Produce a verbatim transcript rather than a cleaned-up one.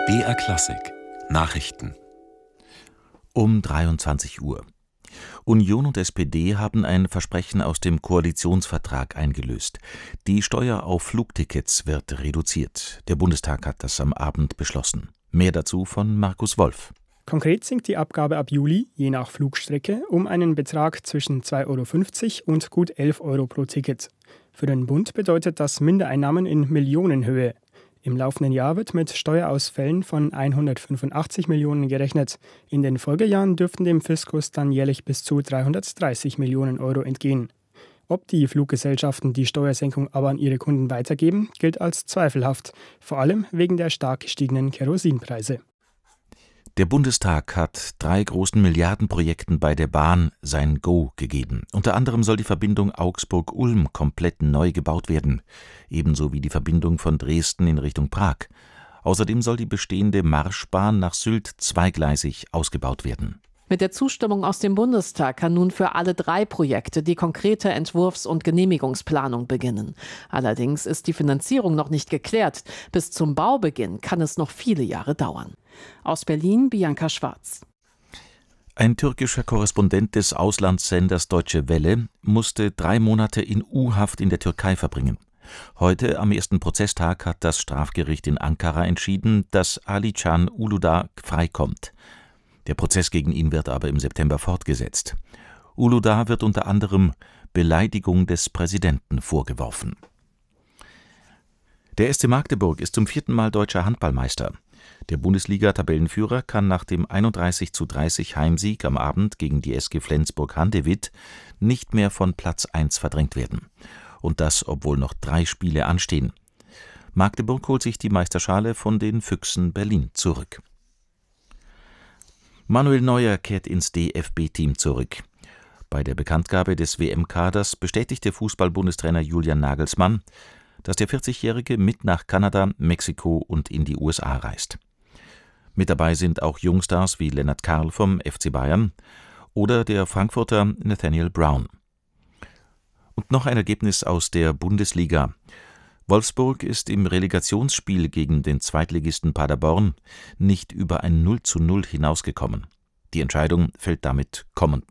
B R Klassik Nachrichten um dreiundzwanzig Uhr. Union und S P D haben ein Versprechen aus dem Koalitionsvertrag eingelöst. Die Steuer auf Flugtickets wird reduziert. Der Bundestag hat das am Abend beschlossen. Mehr dazu von Markus Wolf. Konkret sinkt die Abgabe ab Juli, je nach Flugstrecke, um einen Betrag zwischen zwei Euro fünfzig und gut elf Euro pro Ticket. Für den Bund bedeutet das Mindereinnahmen in Millionenhöhe. Im laufenden Jahr wird mit Steuerausfällen von hundertfünfundachtzig Millionen gerechnet. In den Folgejahren dürften dem Fiskus dann jährlich bis zu dreihundertdreißig Millionen Euro entgehen. Ob die Fluggesellschaften die Steuersenkung aber an ihre Kunden weitergeben, gilt als zweifelhaft, vor allem wegen der stark gestiegenen Kerosinpreise. Der Bundestag hat drei großen Milliardenprojekten bei der Bahn sein Go gegeben. Unter anderem soll die Verbindung Augsburg-Ulm komplett neu gebaut werden, ebenso wie die Verbindung von Dresden in Richtung Prag. Außerdem soll die bestehende Marschbahn nach Sylt zweigleisig ausgebaut werden. Mit der Zustimmung aus dem Bundestag kann nun für alle drei Projekte die konkrete Entwurfs- und Genehmigungsplanung beginnen. Allerdings ist die Finanzierung noch nicht geklärt. Bis zum Baubeginn kann es noch viele Jahre dauern. Aus Berlin, Bianca Schwarz. Ein türkischer Korrespondent des Auslandssenders Deutsche Welle musste drei Monate in U-Haft in der Türkei verbringen. Heute, am ersten Prozesstag, hat das Strafgericht in Ankara entschieden, dass Ali-Can Uludağ freikommt. Der Prozess gegen ihn wird aber im September fortgesetzt. Uludağ wird unter anderem Beleidigung des Präsidenten vorgeworfen. Der S C Magdeburg ist zum vierten Mal deutscher Handballmeister. Der Bundesliga-Tabellenführer kann nach dem einunddreißig zu dreißig Heimsieg am Abend gegen die S G Flensburg-Handewitt nicht mehr von Platz eins verdrängt werden. Und das, obwohl noch drei Spiele anstehen. Magdeburg holt sich die Meisterschale von den Füchsen Berlin zurück. Manuel Neuer kehrt ins D F B-Team zurück. Bei der Bekanntgabe des W M-Kaders bestätigte Fußball-Bundestrainer Julian Nagelsmann, dass der vierzigjährige mit nach Kanada, Mexiko und in die U S A reist. Mit dabei sind auch Jungstars wie Lennart Karl vom F C Bayern oder der Frankfurter Nathaniel Brown. Und noch ein Ergebnis aus der Bundesliga. Wolfsburg ist im Relegationsspiel gegen den Zweitligisten Paderborn nicht über ein null zu null hinausgekommen. Die Entscheidung fällt damit kommenden